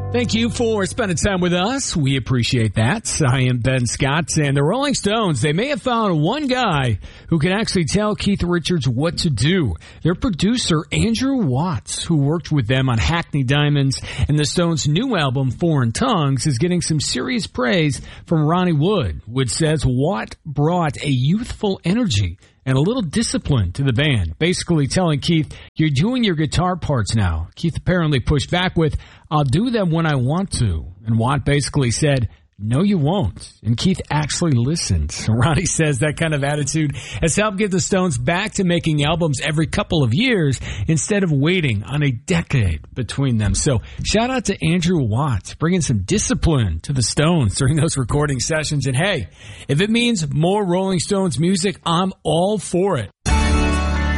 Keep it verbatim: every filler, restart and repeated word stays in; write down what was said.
Thank you for spending time with us. We appreciate that. I am Ben Scott, and the Rolling Stones, they may have found one guy who can actually tell Keith Richards what to do. Their producer, Andrew Watts, who worked with them on Hackney Diamonds and the Stones' new album, Foreign Tongues, is getting some serious praise from Ronnie Wood, which says Watt brought a youthful energy and a little discipline to the band, basically telling Keith, you're doing your guitar parts now. Keith apparently pushed back with, I'll do them when I want to. And Watt basically said, no, you won't. And Keith actually listened. Ronnie says that kind of attitude has helped get the Stones back to making albums every couple of years instead of waiting on a decade between them. So shout out to Andrew Watts, bringing some discipline to the Stones during those recording sessions. And hey, if it means more Rolling Stones music, I'm all for it.